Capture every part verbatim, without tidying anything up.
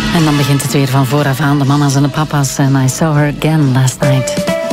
En dan begint het weer van vooraf aan. De mama's en de papa's. En I saw her again last night.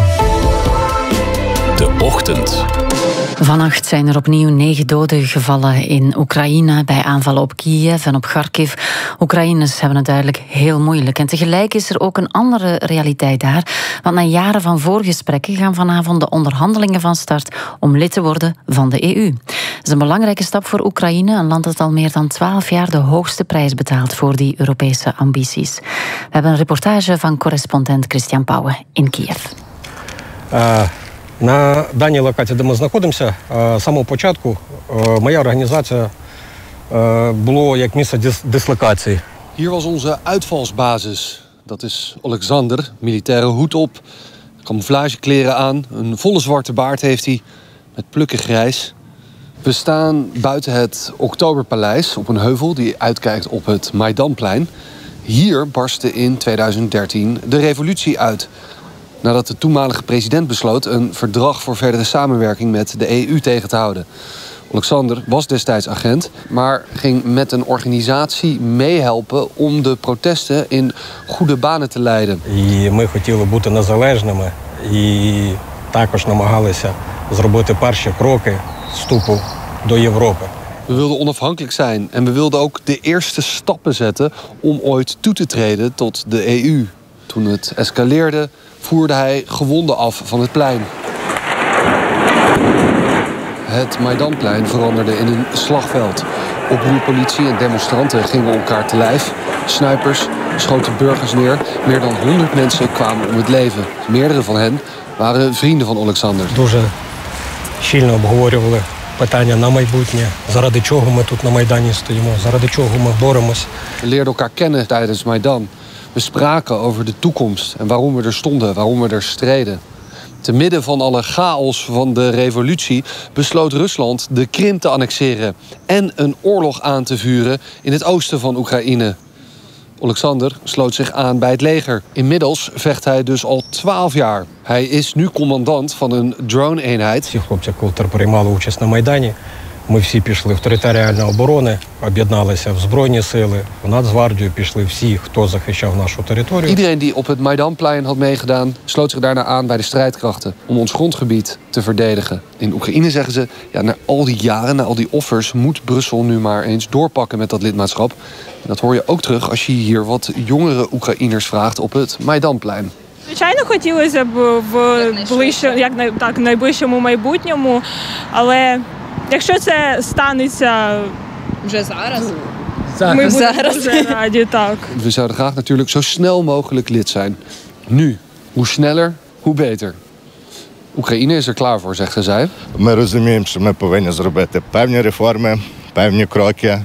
De ochtend. Vannacht zijn er opnieuw negen doden gevallen in Oekraïne bij aanvallen op Kiev en op Kharkiv. Oekraïners hebben het duidelijk heel moeilijk. En tegelijk is er ook een andere realiteit daar. Want na jaren van voorgesprekken gaan vanavond de onderhandelingen van start om lid te worden van de E U. Dat is een belangrijke stap voor Oekraïne, een land dat al meer dan twaalf jaar de hoogste prijs betaalt voor die Europese ambities. We hebben een reportage van correspondent Christian Pauwe in Kiev. Uh... На даній локації, де ми знаходимося, з самого початку моя організація було як місце дислокації. Hier was onze uitvalsbasis. Dat is Alexander, militaire hoed op, camouflagekleren aan, een volle zwarte baard heeft hij, met plukken grijs. We staan buiten het Oktoberpaleis op een heuvel die uitkijkt op het Maidanplein. Hier barstte in tweeduizend dertien de revolutie uit. Nadat de toenmalige president besloot een verdrag voor verdere samenwerking met de E U tegen te houden. Alexander was destijds agent, maar ging met een organisatie meehelpen om de protesten in goede banen te leiden. І ми хотіли бути незалежними і також намагалися зробити перші кроки вступу до Європи. We wilden onafhankelijk zijn en we wilden ook de eerste stappen zetten om ooit toe te treden tot de E U. Toen het escaleerde, voerde hij gewonden af van het plein. Het Maidanplein veranderde in een slagveld. Oproerpolitie en demonstranten gingen elkaar te lijf. Snipers schoten burgers neer. Meer dan honderd mensen kwamen om het leven. Meerdere van hen waren vrienden van Alexander. Дуже щільно обговорювали питання на майбутнє. Заради чого ми тут на Майдані стоїмо? Заради чого ми боремось? We leerden elkaar kennen tijdens Maidan. We spraken over de toekomst en waarom we er stonden, waarom we er streden. Te midden van alle chaos van de revolutie besloot Rusland de Krim te annexeren en een oorlog aan te vuren in het oosten van Oekraïne. Alexander sloot zich aan bij het leger. Inmiddels vecht hij dus al twaalf jaar. Hij is nu commandant van een drone-eenheid. Всі хлопці, котрі приймали участь на Майдані, ми всі пішли в територіальну оборону, об'єдналися в Збройні сили, в Нацгвардію пішли всі, хто захищав нашу територію. Iedereen die op het Maidanplein had meegedaan, sloot zich daarna aan bij de strijdkrachten om ons grondgebied te verdedigen. In Oekraïne zeggen ze, ja, na al die jaren, na al die offers, moet Brussel nu maar eens doorpakken met dat lidmaatschap. En dat hoor je ook terug als je hier wat jongere Oekraïners vraagt op het Maidanplein. Звичайно, хотілося б в ближче, як так, найближчому майбутньому, але якщо це станеться вже зараз, ми будемо дуже раді, так. We zouden graag natuurlijk zo snel mogelijk lid zijn. Nu. Hoe sneller, hoe beter. Oekraïne is er klaar voor, zeggen zij. Ми розуміємо, що ми повинні зробити певні реформи, певні кроки.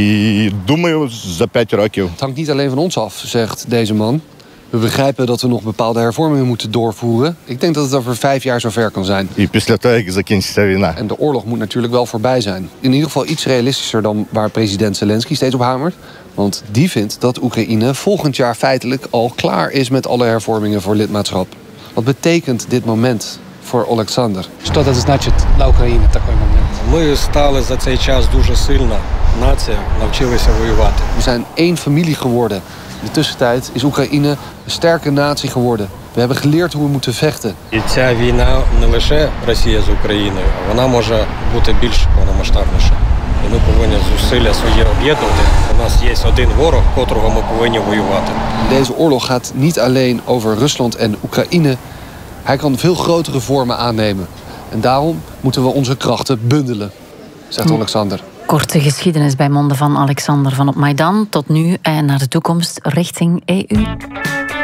І думаю, за п'ять років. Het hangt niet alleen van ons af, zegt deze man. We begrijpen dat we nog bepaalde hervormingen moeten doorvoeren. Ik denk dat het over vijf jaar zover kan zijn. І після того, як закінчиться війна. En de oorlog moet natuurlijk wel voorbij zijn. In ieder geval iets realistischer dan waar president Zelensky steeds op hamert. Want die vindt dat Oekraïne volgend jaar feitelijk al klaar is met alle hervormingen voor lidmaatschap. Wat betekent dit moment voor Alexander? Що це значить для України такий момент? Ми стали за цей час дуже сильна нація, навчилися воювати. We zijn één familie geworden. In de tussentijd is Oekraïne een sterke natie geworden. We hebben geleerd hoe we moeten vechten. І ця війна не лише Росія з Україною, а вона може бути більш повномасштабніша. І ми повинні зусилля свої об'єднувати. У нас є один ворог, котрого ми повинні воювати. Deze oorlog gaat niet alleen over Rusland en Oekraïne. Hij kan veel grotere vormen aannemen. En daarom moeten we onze krachten bundelen, zegt Alexander. Korte geschiedenis bij monden van Alexander van op Maidan tot nu en naar de toekomst richting E U.